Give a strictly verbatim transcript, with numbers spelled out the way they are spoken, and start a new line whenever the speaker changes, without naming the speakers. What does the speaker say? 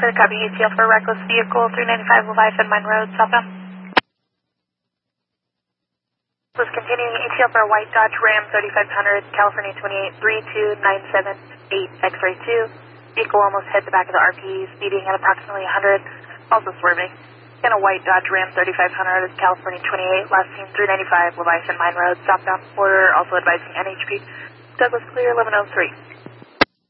Clear copy A T L for reckless vehicle, three ninety-five Leviathan Mine Road, southbound. Was continuing A T L for a white Dodge Ram thirty-five hundred, California twenty-eight three two nine seven eight X-ray two. Vehicle almost hit the back of the R P, speeding at approximately one hundred, also swerving. In a white Dodge Ram thirty-five hundred, California twenty-eight, last seen three ninety-five Leviathan Mine Road, southbound border, also advising N H P. Douglas clear, eleven oh three.